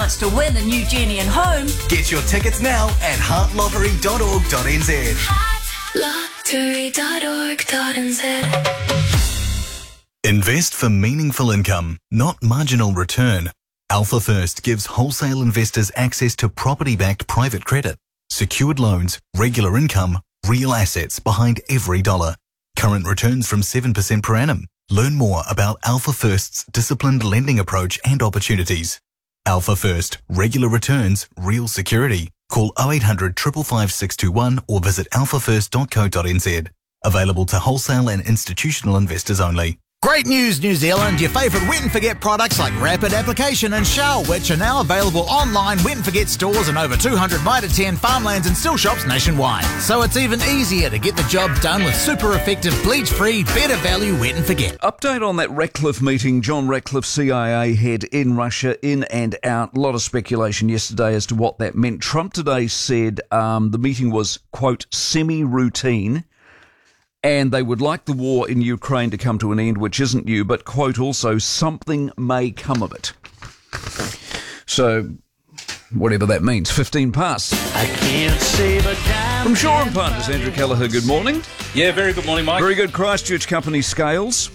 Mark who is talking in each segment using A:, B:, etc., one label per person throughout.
A: chance to win a new Genian home.
B: Get your tickets now at heartlottery.org.nz.
C: Heartlottery.org.nz.
B: Invest for meaningful income, not marginal return. Alpha First gives wholesale investors access to property-backed private credit, secured loans, regular income, real assets behind every dollar. Current returns from 7% per annum. Learn more about Alpha First's disciplined lending approach and opportunities. Alpha First, regular returns, real security. Call 0800 555 621 or visit alphafirst.co.nz. Available to wholesale and institutional investors only.
D: Great news, New Zealand. Your favourite Wet and Forget products like Rapid Application and Shell, which are now available online Wet and Forget stores and over 200 Mitre 10 farmlands and still shops nationwide. So it's even easier to get the job done with super effective, bleach-free, better value Wet and Forget.
E: Update on that Ratcliffe meeting. John Ratcliffe, CIA head in Russia, in and out. A lot of speculation yesterday as to what that meant. Trump today said the meeting was, quote, semi-routine, and they would like the war in Ukraine to come to an end, which isn't new, but, quote, also, something may come of it. So, whatever that means, 15 past.
F: I can't save a dime.
E: From Shaw and Partners, Andrew Kelleher, good morning.
G: Yeah, very good morning, Mike.
E: Very good. Christchurch company Scales.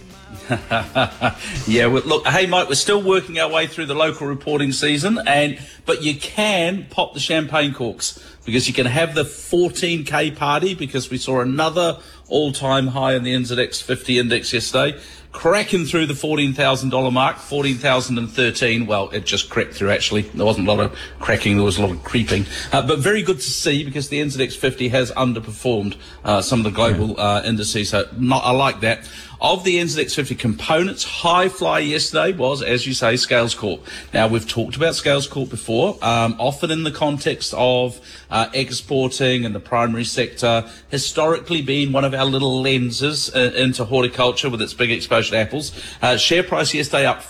G: Yeah, well, look, hey, Mike, we're still working our way through the local reporting season, but you can pop the champagne corks because you can have the 14K party because we saw another all-time high in the NZX 50 index yesterday, cracking through the $14,000 mark, 14,013. Well, it just cracked through, actually. There wasn't a lot of cracking, there was a lot of creeping. But very good to see because the NZX 50 has underperformed some of the global indices. So I like that. Of the NZX 50 components, high fly yesterday was, as you say, Scales Corp. Now, we've talked about Scales Corp before, often in the context of exporting and the primary sector, historically been one of our little lenses into horticulture with its big exposure to apples. Share price yesterday up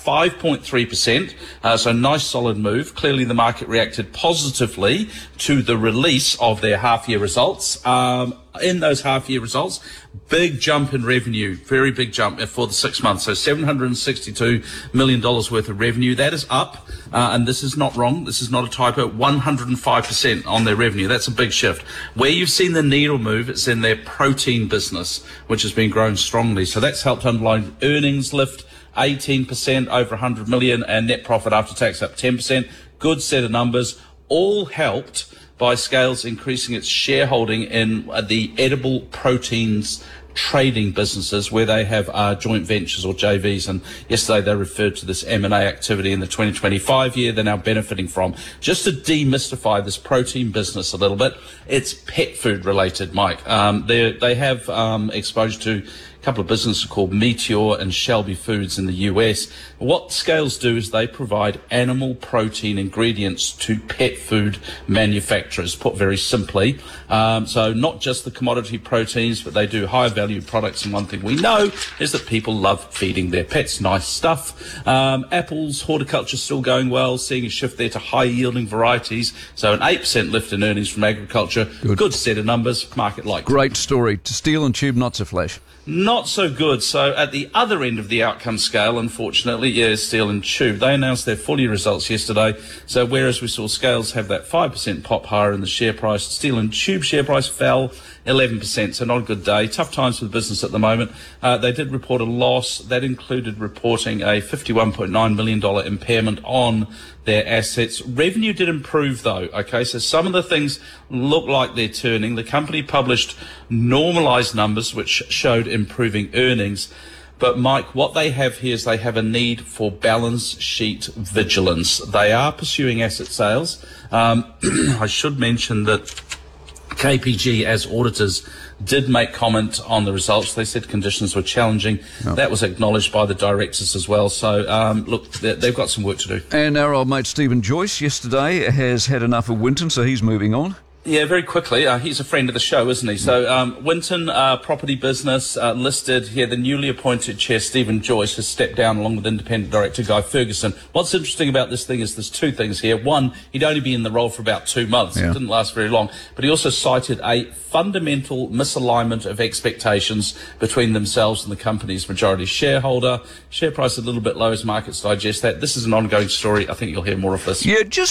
G: 5.3%, so nice solid move. Clearly the market reacted positively to the release of their half-year results. In those half-year results, big jump in revenue, very big jump for the 6 months. So $762 million worth of revenue. That is up, and this is not wrong. This is not a typo, 105% on their revenue. That's a big shift. Where you've seen the needle move, it's in their protein business, which has been growing strongly. So that's helped underline earnings lift 18%, over 100 million, and net profit after tax up 10%. Good set of numbers, all helped by Scales increasing its shareholding in the edible proteins trading businesses where they have joint ventures or JVs, and yesterday they referred to this M&A activity in the 2025 year they're now benefiting from. Just to demystify this protein business a little bit, it's pet food related, Mike. They have exposure to a couple of businesses called Meteor and Shelby Foods in the US. What Scales do is they provide animal protein ingredients to pet food manufacturers, put very simply. So not just the commodity proteins, but they do high value products. And one thing we know is that people love feeding their pets nice stuff. Apples, horticulture still going well, seeing a shift there to high yielding varieties. So an 8% lift in earnings from agriculture. Good set of numbers, market like.
E: Great story. To Steel and Tube, not so flash.
G: Not so good. So at the other end of the outcome scale, unfortunately, yeah, Steel and Tube. They announced their full year results yesterday. So whereas we saw Scales have that 5% pop higher in the share price, Steel and Tube share price fell 11%. So not a good day. Tough times for the business at the moment. They did report a loss. That included reporting a $51.9 million impairment on their assets. Revenue did improve though. Okay, so some of the things look like they're turning. The company published normalized numbers which showed improving earnings. But Mike, what they have here is they have a need for balance sheet vigilance. They are pursuing asset sales. I should mention that KPG, as auditors, did make comment on the results. They said conditions were challenging. Oh. That was acknowledged by the directors as well. So, look, they've got some work to do.
E: And our old mate Stephen Joyce yesterday has had enough of Winton, so he's moving on.
G: Yeah, very quickly. He's a friend of the show, isn't he? So, Winton property business listed here. The newly appointed chair, Stephen Joyce, has stepped down along with independent director Guy Ferguson. What's interesting about this thing is there's two things here. One, he'd only been in the role for about 2 months. Yeah. It didn't last very long. But he also cited a fundamental misalignment of expectations between themselves and the company's majority shareholder. Share price a little bit low as markets digest that. This is an ongoing story. I think you'll hear more of this.
E: Yeah, just